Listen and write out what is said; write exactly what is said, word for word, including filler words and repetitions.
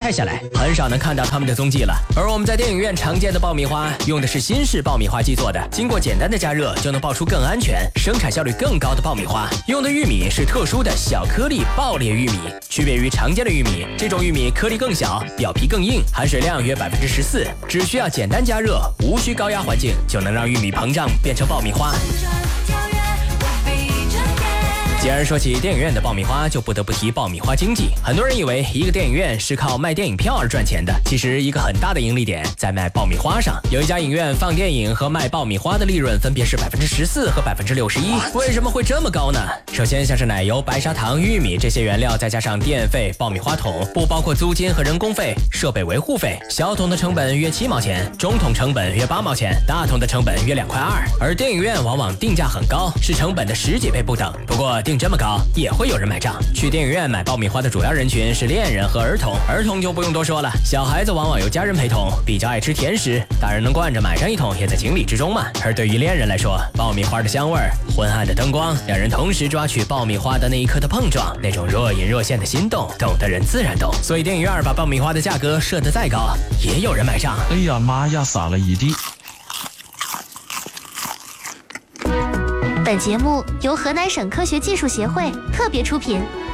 拍下来，很少能看到他们的踪迹了。而我们在电影院常见的爆米花，用的是新式爆米花机做的，经过简单的加热就能爆出更安全、生产效率更高的爆米花。用的玉米是特殊的小颗粒爆裂玉米，区别于常见的玉米，这种玉米颗粒更小，表皮更硬，含水量约百分之十四，只需要简单加热，无需高压环境，就能让玉米膨胀变成爆米花。既然说起电影院的爆米花，就不得不提爆米花经济。很多人以为一个电影院是靠卖电影票而赚钱的，其实一个很大的盈利点在卖爆米花上。有一家影院放电影和卖爆米花的利润分别是百分之十四和百分之六十一，为什么会这么高呢？首先，像是奶油、白砂糖、玉米这些原料，再加上电费、爆米花桶，不包括租金和人工费、设备维护费。小桶的成本约七毛钱，中桶成本约八毛钱，大桶的成本约两块二。而电影院往往定价很高，是成本的十几倍不等。不过定这么高也会有人买账。去电影院买爆米花的主要人群是恋人和儿童，儿童就不用多说了，小孩子往往有家人陪同，比较爱吃甜食，大人能惯着买上一桶也在情理之中嘛。而对于恋人来说，爆米花的香味儿、昏暗的灯光，两人同时抓取爆米花的那一刻的碰撞，那种若隐若现的心动，懂的人自然懂。所以电影院把爆米花的价格设得再高，也有人买账。 哎呀妈呀，洒了一地。 本节目由河南省科学技术协会特别出品。